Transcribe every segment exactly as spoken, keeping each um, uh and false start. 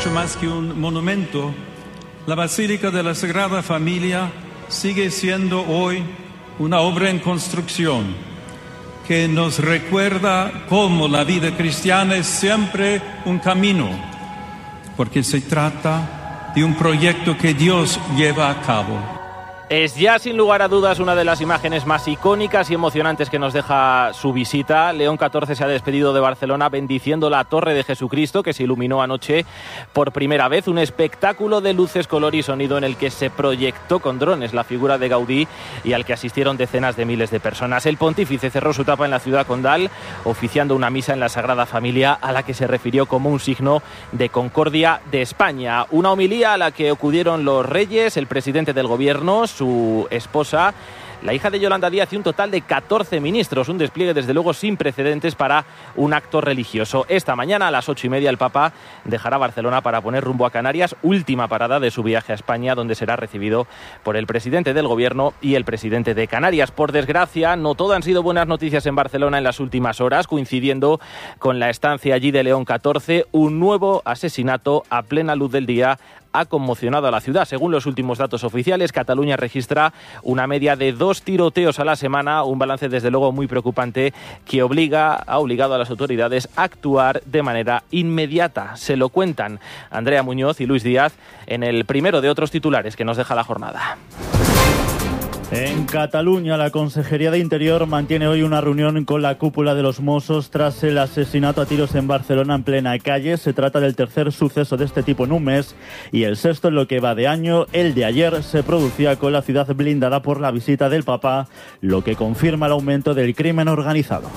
mucho más que un monumento, la Basílica de la Sagrada Familia sigue siendo hoy una obra en construcción que nos recuerda cómo la vida cristiana es siempre un camino, porque se trata de un proyecto que Dios lleva a cabo. Es ya sin lugar a dudas una de las imágenes más icónicas y emocionantes que nos deja su visita. León catorce se ha despedido de Barcelona bendiciendo la Torre de Jesucristo, que se iluminó anoche por primera vez. Un espectáculo de luces, color y sonido en el que se proyectó con drones la figura de Gaudí y al que asistieron decenas de miles de personas. El pontífice cerró su etapa en la ciudad condal, oficiando una misa en la Sagrada Familia, a la que se refirió como un signo de concordia de España. Una homilía a la que acudieron los reyes, el presidente del gobierno, su esposa, la hija de Yolanda Díaz y un total de catorce ministros, un despliegue desde luego sin precedentes para un acto religioso. Esta mañana a las ocho y media el Papa dejará Barcelona para poner rumbo a Canarias, última parada de su viaje a España, donde será recibido por el presidente del gobierno y el presidente de Canarias. Por desgracia, no todo han sido buenas noticias en Barcelona en las últimas horas, coincidiendo con la estancia allí de León catorce, un nuevo asesinato a plena luz del día ha conmocionado a la ciudad. Según los últimos datos oficiales, Cataluña registra una media de dos tiroteos a la semana, un balance desde luego muy preocupante que obliga, ha obligado a las autoridades a actuar de manera inmediata. Se lo cuentan Andrea Muñoz y Luis Díaz en el primero de otros titulares que nos deja la jornada. En Cataluña, la Consejería de Interior mantiene hoy una reunión con la cúpula de los Mossos tras el asesinato a tiros en Barcelona en plena calle. Se trata del tercer suceso de este tipo en un mes y el sexto en lo que va de año. El de ayer se producía con la ciudad blindada por la visita del Papa, lo que confirma el aumento del crimen organizado.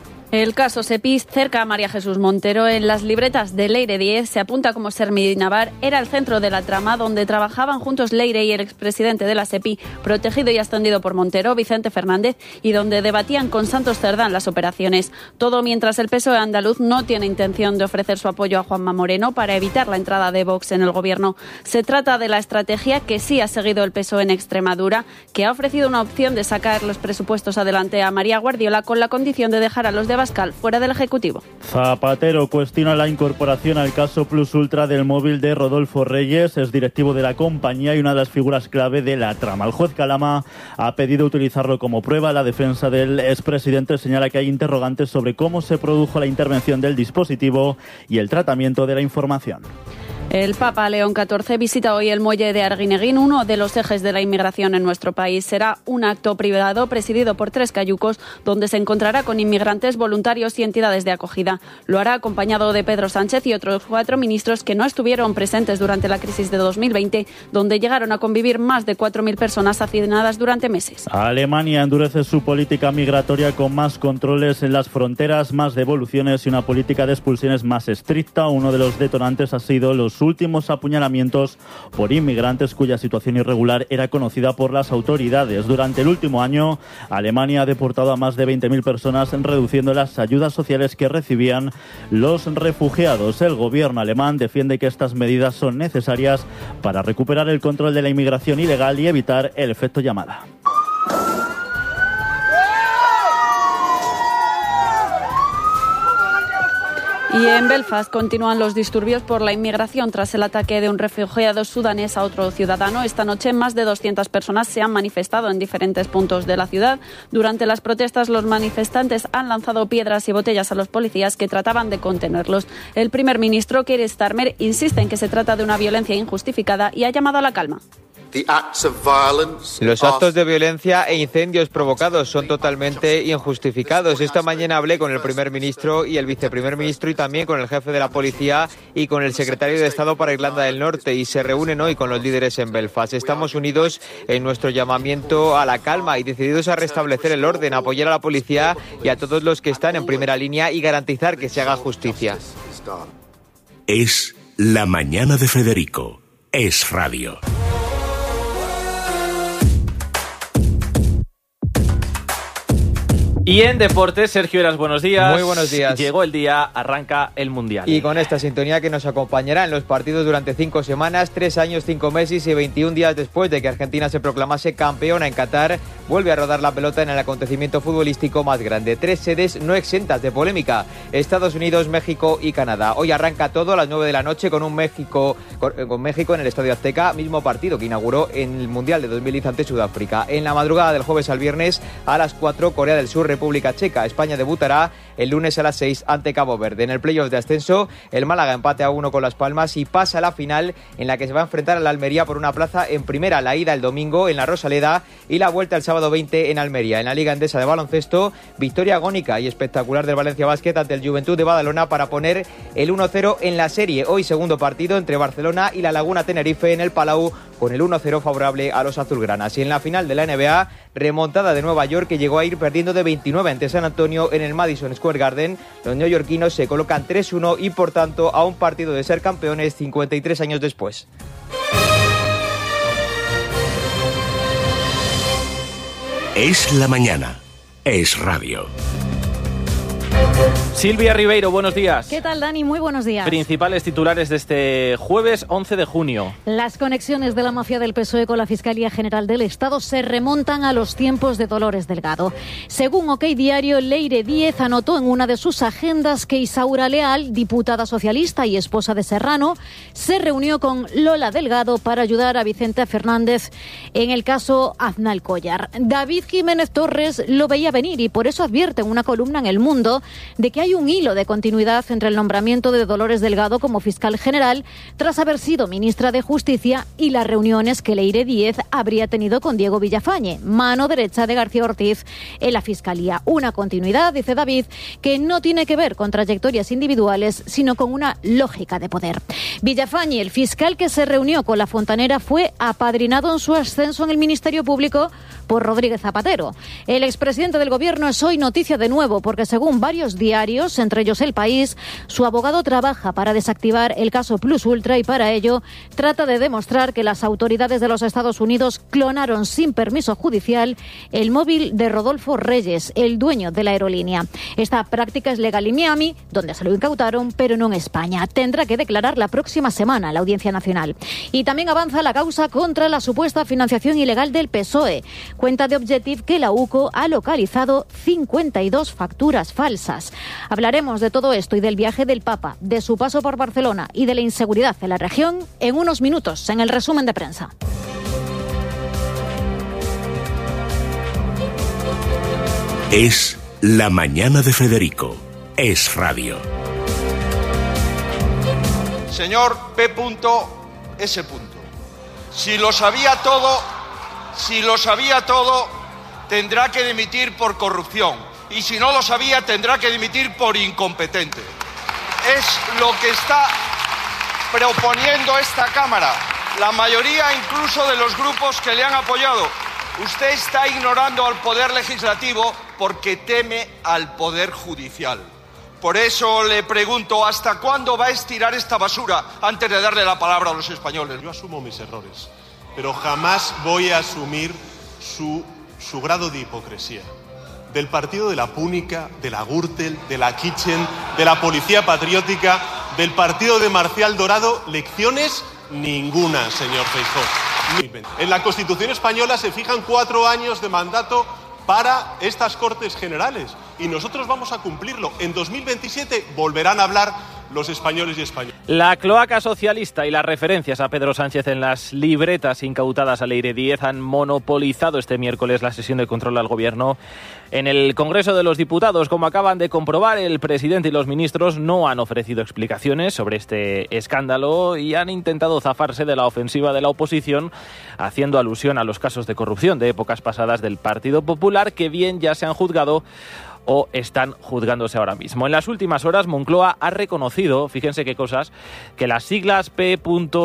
El caso Sepi cerca a María Jesús Montero. En las libretas de Leire Díez se apunta como Sermi Navar era el centro de la trama donde trabajaban juntos Leire y el expresidente de la Sepi, protegido y ascendido por Montero, Vicente Fernández, y donde debatían con Santos Cerdán las operaciones. Todo mientras el P S O E andaluz no tiene intención de ofrecer su apoyo a Juanma Moreno para evitar la entrada de Vox en el gobierno. Se trata de la estrategia que sí ha seguido el P S O E en Extremadura, que ha ofrecido una opción de sacar los presupuestos adelante a María Guardiola con la condición de dejar a los de Abascal fuera del Ejecutivo. Zapatero cuestiona la incorporación al caso Plus Ultra del móvil de Rodolfo Reyes, es directivo de la compañía y una de las figuras clave de la trama. El juez Calama ha pedido utilizarlo como prueba. La defensa del expresidente señala que hay interrogantes sobre cómo se produjo la intervención del dispositivo y el tratamiento de la información. El Papa León catorce visita hoy el muelle de Arguineguín, uno de los ejes de la inmigración en nuestro país. Será un acto privado presidido por tres cayucos, donde se encontrará con inmigrantes, voluntarios y entidades de acogida. Lo hará acompañado de Pedro Sánchez y otros cuatro ministros que no estuvieron presentes durante la crisis de dos mil veinte, donde llegaron a convivir más de cuatro mil personas hacinadas durante meses. Alemania endurece su política migratoria con más controles en las fronteras, más devoluciones y una política de expulsiones más estricta. Uno de los detonantes ha sido los últimos apuñalamientos por inmigrantes cuya situación irregular era conocida por las autoridades. Durante el último año, Alemania ha deportado a más de veinte mil personas, reduciendo las ayudas sociales que recibían los refugiados. El gobierno alemán defiende que estas medidas son necesarias para recuperar el control de la inmigración ilegal y evitar el efecto llamada. Y en Belfast continúan los disturbios por la inmigración tras el ataque de un refugiado sudanés a otro ciudadano. Esta noche más de doscientas personas se han manifestado en diferentes puntos de la ciudad. Durante las protestas los manifestantes han lanzado piedras y botellas a los policías que trataban de contenerlos. El primer ministro Keir Starmer insiste en que se trata de una violencia injustificada y ha llamado a la calma. Los actos de violencia e incendios provocados son totalmente injustificados. Esta mañana hablé con el primer ministro y el viceprimer ministro y también con el jefe de la policía y con el secretario de Estado para Irlanda del Norte y se reúnen hoy con los líderes en Belfast. Estamos unidos en nuestro llamamiento a la calma y decididos a restablecer el orden, apoyar a la policía y a todos los que están en primera línea y garantizar que se haga justicia. Es la mañana de Federico. Es radio. Y en deportes, Sergio Eras, buenos días. Muy buenos días. Llegó el día, arranca el Mundial. Y con esta sintonía que nos acompañará en los partidos durante cinco semanas, tres años, cinco meses y veintiún días después de que Argentina se proclamase campeona en Qatar, vuelve a rodar la pelota en el acontecimiento futbolístico más grande. Tres sedes no exentas de polémica: Estados Unidos, México y Canadá. Hoy arranca todo a las nueve de la noche con un México con, con México en el Estadio Azteca, mismo partido que inauguró en el Mundial de dos mil diez ante Sudáfrica. En la madrugada del jueves al viernes a las cuatro, Corea del Sur, República Checa. España debutará el lunes a las seis ante Cabo Verde. En el playoff de ascenso, el Málaga empate a uno con Las Palmas y pasa a la final, en la que se va a enfrentar a la Almería por una plaza en primera. La ida el domingo en la Rosaleda y la vuelta el sábado veinte en Almería. En la Liga Endesa de baloncesto, victoria agónica y espectacular del Valencia Basket ante el Juventud de Badalona para poner el uno cero en la serie. Hoy segundo partido entre Barcelona y la Laguna Tenerife en el Palau, con el uno cero favorable a los azulgranas. Y en la final de la N B A, remontada de Nueva York, que llegó a ir perdiendo de veintinueve ante San Antonio en el Madison Square Garden. Los neoyorquinos se colocan tres uno y por tanto a un partido de ser campeones cincuenta y tres años después. Es la mañana. Es radio. Silvia Ribeiro, buenos días. ¿Qué tal, Dani? Muy buenos días. Principales titulares de este jueves once de junio. Las conexiones de la mafia del P S O E con la Fiscalía General del Estado se remontan a los tiempos de Dolores Delgado. Según OK Diario, Leire Díez anotó en una de sus agendas que Isaura Leal, diputada socialista y esposa de Serrano, se reunió con Lola Delgado para ayudar a Vicente Fernández en el caso Aznalcóllar. David Jiménez Torres lo veía venir y por eso advierte en una columna en El Mundo de que hay un hilo de continuidad entre el nombramiento de Dolores Delgado como fiscal general tras haber sido ministra de Justicia y las reuniones que Leire Díez habría tenido con Diego Villafañe, mano derecha de García Ortiz en la Fiscalía. Una continuidad, dice David, que no tiene que ver con trayectorias individuales, sino con una lógica de poder. Villafañe, el fiscal que se reunió con la Fontanera, fue apadrinado en su ascenso en el Ministerio Público por Rodríguez Zapatero. El expresidente del Gobierno es hoy noticia de nuevo porque, según varios diarios, entre ellos El País, su abogado trabaja para desactivar el caso Plus Ultra y para ello trata de demostrar que las autoridades de los Estados Unidos clonaron sin permiso judicial el móvil de Rodolfo Reyes, el dueño de la aerolínea. Esta práctica es legal en Miami, donde se lo incautaron, pero no en España. Tendrá que declarar la próxima semana la Audiencia Nacional. Y también avanza la causa contra la supuesta financiación ilegal del P S O E. Cuenta de Objective que la UCO ha localizado cincuenta y dos facturas falsas. Hablaremos de todo esto y del viaje del Papa, de su paso por Barcelona y de la inseguridad en la región en unos minutos, en el resumen de prensa. Es la mañana de Federico. Es radio. Señor P S. Si lo sabía todo, si lo sabía todo, tendrá que dimitir por corrupción. Y si no lo sabía, tendrá que dimitir por incompetente. Es lo que está proponiendo esta Cámara, la mayoría incluso de los grupos que le han apoyado. Usted está ignorando al Poder Legislativo porque teme al Poder Judicial. Por eso le pregunto, ¿hasta cuándo va a estirar esta basura antes de darle la palabra a los españoles? Yo asumo mis errores, pero jamás voy a asumir su, su grado de hipocresía. Del partido de la Púnica, de la Gürtel, de la Kitchen, de la Policía Patriótica, del partido de Marcial Dorado, lecciones ninguna, señor Feijóo. En la Constitución española se fijan cuatro años de mandato para estas Cortes Generales y nosotros vamos a cumplirlo. En dos mil veintisiete volverán a hablar los españoles y españolas. La cloaca socialista y las referencias a Pedro Sánchez en las libretas incautadas a Leire Díez han monopolizado este miércoles la sesión de control al Gobierno en el Congreso de los Diputados. Como acaban de comprobar, el presidente y los ministros no han ofrecido explicaciones sobre este escándalo y han intentado zafarse de la ofensiva de la oposición, haciendo alusión a los casos de corrupción de épocas pasadas del Partido Popular, que bien ya se han juzgado o están juzgándose ahora mismo. En las últimas horas, Moncloa ha reconocido, fíjense qué cosas, que las siglas P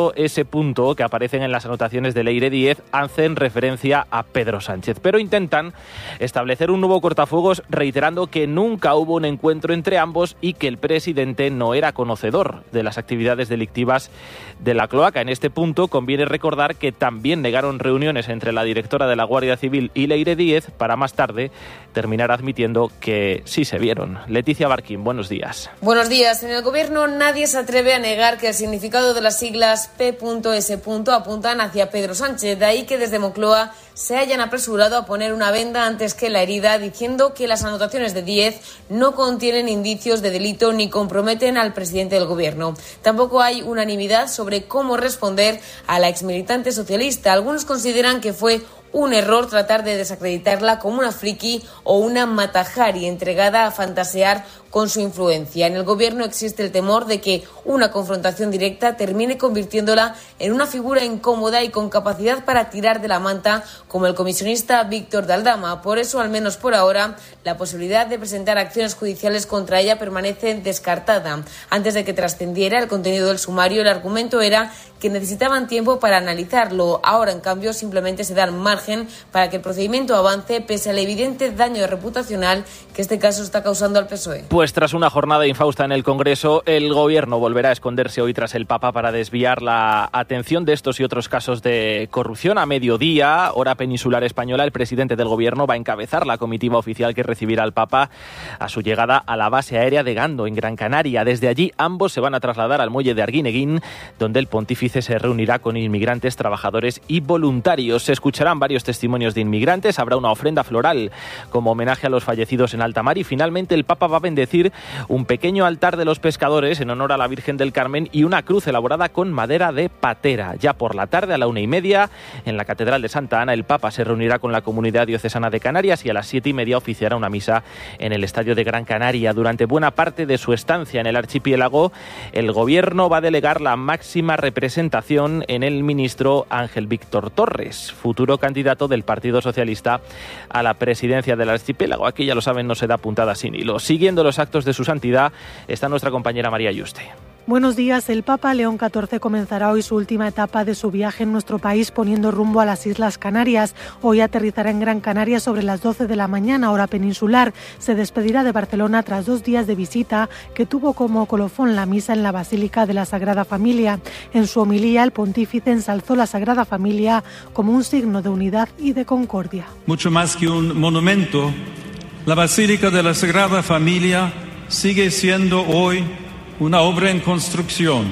S que aparecen en las anotaciones de Leire Díez hacen referencia a Pedro Sánchez, pero intentan establecer un nuevo cortafuegos reiterando que nunca hubo un encuentro entre ambos y que el presidente no era conocedor de las actividades delictivas de la cloaca. En este punto conviene recordar que también negaron reuniones entre la directora de la Guardia Civil y Leire Díez para más tarde terminar admitiendo que sí se vieron. Leticia Barquín, buenos días. Buenos días. En el Gobierno nadie se atreve a negar que el significado de las siglas P S apuntan hacia Pedro Sánchez. De ahí que desde Moncloa se hayan apresurado a poner una venda antes que la herida, diciendo que las anotaciones de Díez no contienen indicios de delito ni comprometen al presidente del Gobierno. Tampoco hay unanimidad sobre cómo responder a la exmilitante socialista. Algunos consideran que fue un error tratar de desacreditarla como una friki o una matajari entregada a fantasear con su influencia. En el Gobierno existe el temor de que una confrontación directa termine convirtiéndola en una figura incómoda y con capacidad para tirar de la manta, como el comisionista Víctor de Aldama. Por eso, al menos por ahora, la posibilidad de presentar acciones judiciales contra ella permanece descartada. Antes de que trascendiera el contenido del sumario, el argumento era que necesitaban tiempo para analizarlo. Ahora, en cambio, simplemente se dan margen para que el procedimiento avance pese al evidente daño reputacional que este caso está causando al P S O E. Pues tras una jornada infausta en el Congreso, el Gobierno volverá a esconderse hoy tras el Papa para desviar la atención de estos y otros casos de corrupción. A mediodía, hora peninsular española, el presidente del Gobierno va a encabezar la comitiva oficial que recibirá al Papa a su llegada a la base aérea de Gando, en Gran Canaria. Desde allí, ambos se van a trasladar al muelle de Arguineguín, donde el pontífice se reunirá con inmigrantes, trabajadores y voluntarios. Se escucharán varios testimonios de inmigrantes, habrá una ofrenda floral como homenaje a los fallecidos en alta mar y finalmente el Papa va a bendecir un pequeño altar de los pescadores en honor a la Virgen del Carmen y una cruz elaborada con madera de patera. Ya por la tarde, a la una y media, en la Catedral de Santa Ana, el Papa se reunirá con la Comunidad Diocesana de Canarias y a las siete y media oficiará una misa en el Estadio de Gran Canaria. Durante buena parte de su estancia en el archipiélago, el Gobierno va a delegar la máxima representación en el ministro Ángel Víctor Torres, futuro candidato del Partido Socialista a la presidencia del archipiélago. Aquí, ya lo saben, no se da puntada sin hilo. Siguiendo los actos de su santidad está nuestra compañera María Yuste. Buenos días. El Papa León catorce comenzará hoy su última etapa de su viaje en nuestro país poniendo rumbo a las Islas Canarias. Hoy aterrizará en Gran Canaria sobre las doce de la mañana, hora peninsular. Se despedirá de Barcelona tras dos días de visita que tuvo como colofón la misa en la Basílica de la Sagrada Familia. En su homilía, el pontífice ensalzó la Sagrada Familia como un signo de unidad y de concordia. Mucho más que un monumento, la Basílica de la Sagrada Familia sigue siendo hoy una obra en construcción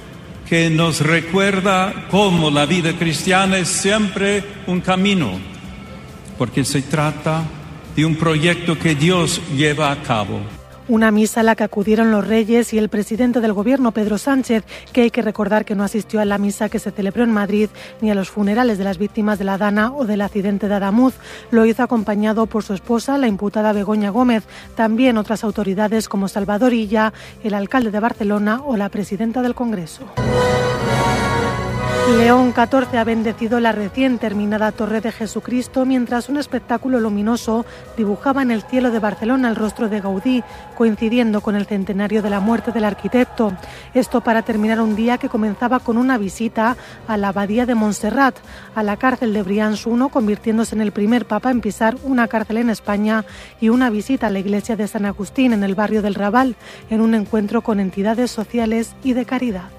que nos recuerda cómo la vida cristiana es siempre un camino, porque se trata de un proyecto que Dios lleva a cabo. Una misa a la que acudieron los reyes y el presidente del Gobierno, Pedro Sánchez, que hay que recordar que no asistió a la misa que se celebró en Madrid ni a los funerales de las víctimas de la Dana o del accidente de Adamuz. Lo hizo acompañado por su esposa, la imputada Begoña Gómez, también otras autoridades como Salvador Illa, el alcalde de Barcelona o la presidenta del Congreso. León catorce ha bendecido la recién terminada Torre de Jesucristo mientras un espectáculo luminoso dibujaba en el cielo de Barcelona el rostro de Gaudí, coincidiendo con el centenario de la muerte del arquitecto. Esto para terminar un día que comenzaba con una visita a la abadía de Montserrat, a la cárcel de Brians primero, convirtiéndose en el primer papa en pisar una cárcel en España, y una visita a la iglesia de San Agustín en el barrio del Raval, en un encuentro con entidades sociales y de caridad.